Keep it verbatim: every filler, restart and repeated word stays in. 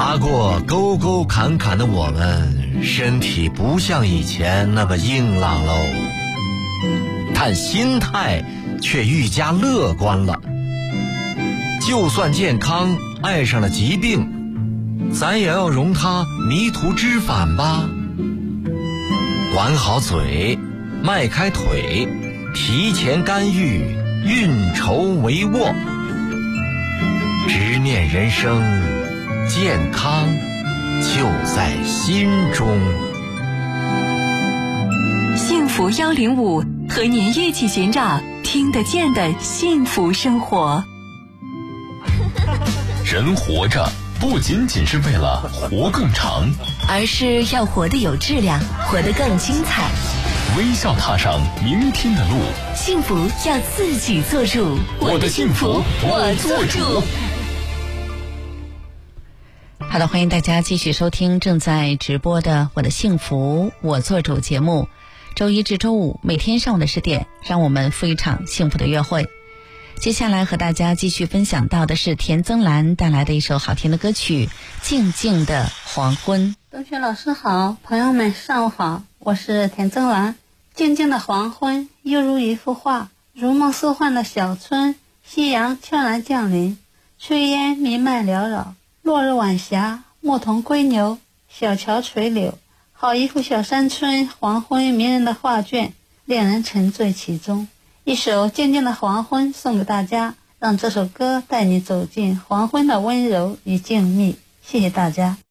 爬过沟沟坎坎的我们，身体不像以前那么硬朗喽，但心态却愈加乐观了。就算健康爱上了疾病，咱也要容它迷途知返吧。管好嘴，迈开腿，提前干预，运筹帷幄。执念人生，健康就在心中。 幸福幺零五和您一起寻找听得见的幸福生活。 人活着不仅仅是为了活更长， 而是要活得有质量，活得更精彩。 微笑踏上明天的路， 幸福要自己做主。 我的幸福我做主。 好的，欢迎大家继续收听正在直播的《我的幸福我做主》节目。周一至周五每天上午的十点，让我们赴一场幸福的约会。接下来和大家继续分享到的是田增兰带来的一首好听的歌曲《静静的黄昏》。 同学老师好，朋友们上午好，我是田增兰。静静的黄昏犹如一幅画，如梦似幻的小村，夕阳悄然降临，炊烟弥漫缭绕，落日晚霞，牧童归牛，小桥垂柳，好一幅小山村黄昏迷人的画卷，令人沉醉其中。一首《静静的黄昏》送给大家，让这首歌带你走进黄昏的温柔与静谧。谢谢大家。